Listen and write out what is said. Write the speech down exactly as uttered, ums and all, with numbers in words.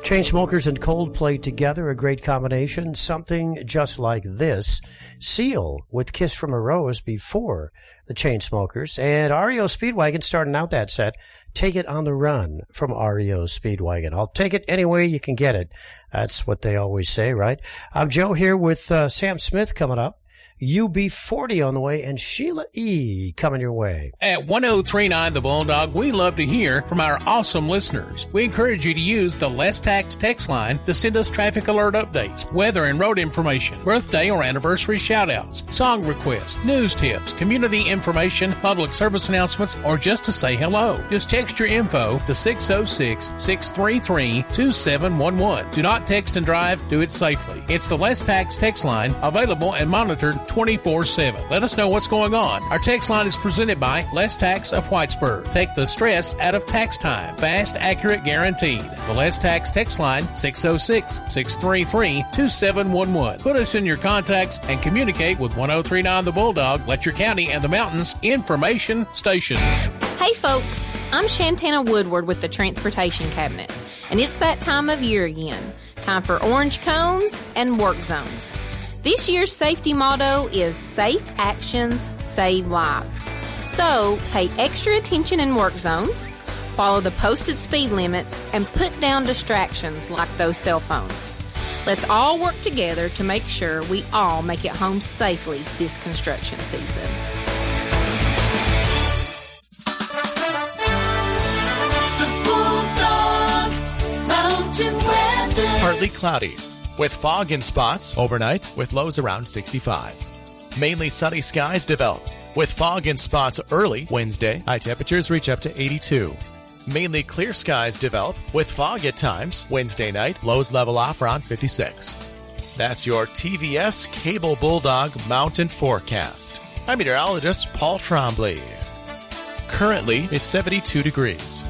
Chainsmokers and Coldplay together, a great combination. Something just like this. Seal with Kiss from a Rose before the Chainsmokers. And R E O Speedwagon starting out that set. Take It on the Run from R E O Speedwagon. I'll take it any way you can get it. That's what they always say, right? I'm Joe here with uh, Sam Smith coming up. U B forty on the way, and Sheila E. coming your way. At one oh three point nine The Bulldog, we love to hear from our awesome listeners. We encourage you to use the Less Tax text line to send us traffic alert updates, weather and road information, birthday or anniversary shout-outs, song requests, news tips, community information, public service announcements, or just to say hello. Just text your info to six oh six, six three three, two seven one one. Do not text and drive. Do it safely. It's the Less Tax text line, available and monitored twenty-four seven. Let us know what's going on. Our text line is presented by Less Tax of Whitesburg. Take the stress out of tax time. Fast, accurate, guaranteed. The Less Tax text line, six oh six, six three three, two seven one one. Put us in your contacts and communicate with one oh three point nine The Bulldog, Letcher County and the Mountains Information Station. Hey folks, I'm Shantana Woodward with the Transportation Cabinet, and it's that time of year again. Time for orange cones and work zones. This year's safety motto is Safe Actions Save Lives. So, pay extra attention in work zones, follow the posted speed limits, and put down distractions like those cell phones. Let's all work together to make sure we all make it home safely this construction season. The Bulldog Mountain Weather. Partly cloudy, with fog in spots overnight with lows around sixty-five. Mainly sunny skies develop with fog in spots early Wednesday. High temperatures reach up to eighty-two. Mainly clear skies develop with fog at times Wednesday night. Lows level off around fifty-six. That's your T V S Cable Bulldog Mountain Forecast. I'm meteorologist Paul Trombley. Currently, it's seventy-two degrees.